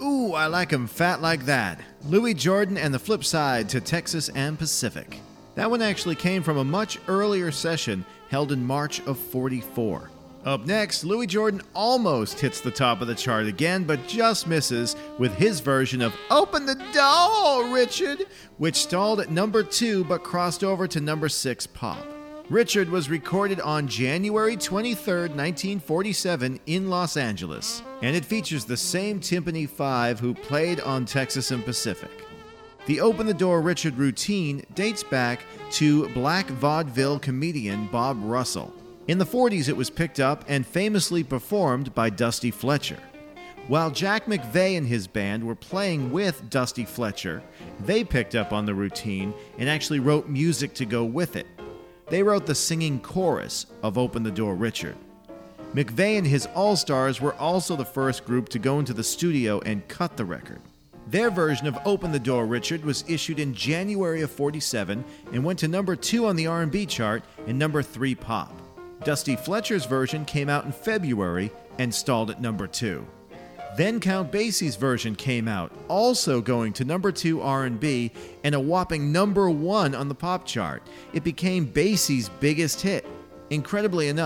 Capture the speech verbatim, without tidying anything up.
Ooh, I like 'em fat like that. Louis Jordan and the Flip Side to Texas and Pacific. That one actually came from a much earlier session held in March of forty-four. Up next, Louis Jordan almost hits the top of the chart again, but just misses with his version of Open the Door, Richard, which stalled at number two but crossed over to number six pop. Richard was recorded on January twenty-third, nineteen forty-seven in Los Angeles, and it features the same Timpani Five who played on Texas and Pacific. The Open the Door Richard routine dates back to black vaudeville comedian Bob Russell. In the forties, it was picked up and famously performed by Dusty Fletcher. While Jack McVeigh and his band were playing with Dusty Fletcher, they picked up on the routine and actually wrote music to go with it. They wrote the singing chorus of Open the Door Richard. McVeigh and his All-Stars were also the first group to go into the studio and cut the record. Their version of Open the Door Richard was issued in January of forty-seven and went to number two on the R and B chart and number three pop. Dusty Fletcher's version came out in February and stalled at number two. Then Count Basie's version came out, also going to number two R and B and a whopping number one on the pop chart. It became Basie's biggest hit. Incredibly enough,